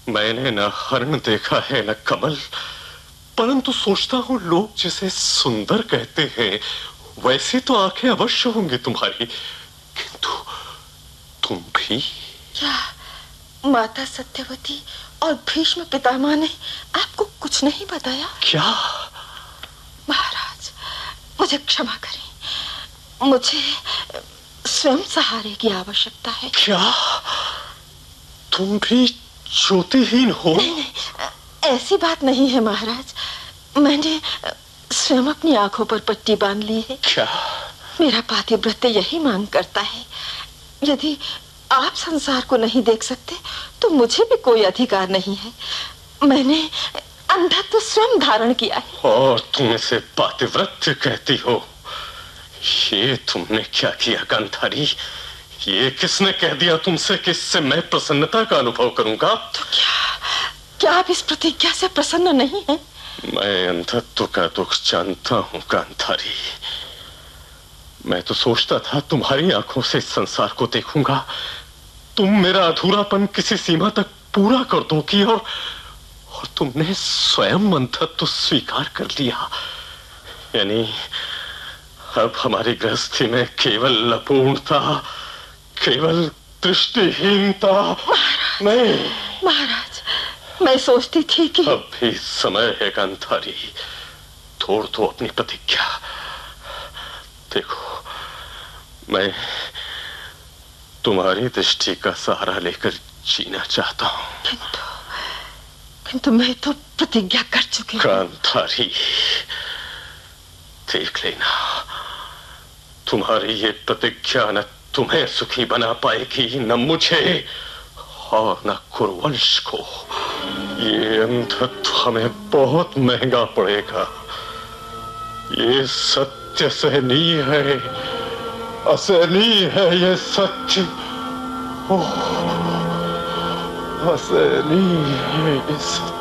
मैंने न हरण देखा है न कमल, परंतु सोचता हूँ लोग जिसे सुंदर कहते हैं वैसे तो आंखें अवश्य होंगी तुम्हारी, किंतु तुम भी। क्या माता सत्यवती और भीष्म पितामह ने आपको कुछ नहीं बताया? क्या? महाराज, मुझे क्षमा करें, मुझे स्वयं सहारे की आवश्यकता है। क्या तुम भी ज्योतिहीन हो? नहीं, ऐसी बात नहीं है महाराज, मैंने स्वयं अपनी आंखों पर पट्टी बांध ली है। क्या? मेरा पातिव्रत्य यही मांग करता है। यदि आप संसार को नहीं देख सकते तो मुझे भी कोई अधिकार नहीं है। मैंने अंधत्व स्वयं धारण किया है। और तुम इसे पातिव्रत्य कहती हो? ये तुमने क्या किया गांधारी? ये किसने कह दिया तुमसे कि इससे मैं प्रसन्नता का अनुभव करूंगा? तो क्या आप इस प्रतिज्ञा से प्रसन्न नहीं हैं? मैं अंधत्व का दुख जानता हूं गांधारी। मैं तो सोचता था तुम्हारी आंखों से इस संसार को देखूंगा, तुम मेरा अधूरापन किसी सीमा तक पूरा कर दोगी, और तुमने स्वयं अंधत्व स्वीकार कर लिया। यानी अब हमारी गृहस्थी में केवल अपूर्णता, केवल दृष्टिहीनता। नहीं महाराज, मैं सोचती थी कि अब भी समय है गांधारी, तोड़ दो अपनी प्रतिज्ञा। देखो, मैं तुम्हारी दृष्टि का सहारा लेकर जीना चाहता हूं। किंतु मैं तो प्रतिज्ञा कर चुकी हूं। गांधारी, देख लेना, तुम्हारी ये प्रतिज्ञा न तुम्हें सुखी बना पाएगी, न मुझे और न कुरुवंश को। ये अंधत्व हमें बहुत महंगा पड़ेगा। ये सत्य सहनीय है, असहनीय है ये सत्य। ओह, असहनीय है ये सत्य।